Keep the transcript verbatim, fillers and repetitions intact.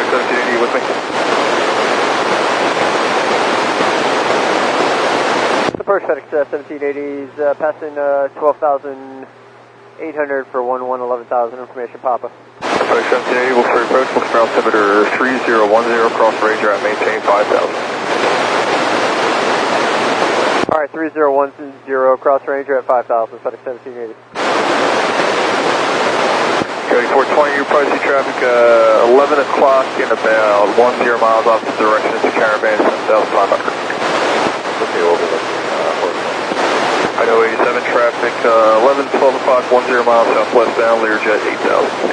seventeen eighty with me. Approach FedEx uh, seventeen eighty is uh, passing uh, twelve thousand eight hundred for one one eleven thousand, information Papa. FedEx seventeen eighty, will free approach, looks for altimeter three zero one zero, cross Ranger at maintain five thousand. Alright, three zero one zero, cross Ranger at five thousand, FedEx seventeen eighty. Cody four twenty, you probably see traffic uh, eleven o'clock in about one zero miles opposite direction to Caravan, seven thousand five hundred. Okay, overlooking uh, I know eighty-seven traffic, uh, eleven, twelve o'clock, one zero miles southwestbound, Learjet eight thousand.